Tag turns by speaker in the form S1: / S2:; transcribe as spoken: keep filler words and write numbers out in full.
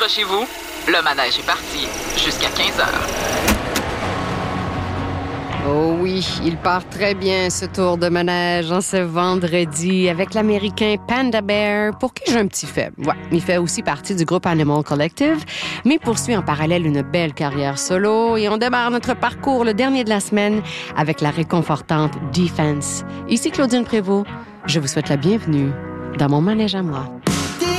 S1: accrochez-vous, le manège est parti jusqu'à quinze heures.
S2: Oh oui, il part très bien ce tour de manège en ce vendredi avec l'Américain Panda Bear, pour qui j'ai un petit faible. Ouais, il fait aussi partie du groupe Animal Collective, mais poursuit en parallèle une belle carrière solo et on démarre notre parcours le dernier de la semaine avec la réconfortante Defense. Ici Claudine Prévost, je vous souhaite la bienvenue dans mon manège à moi.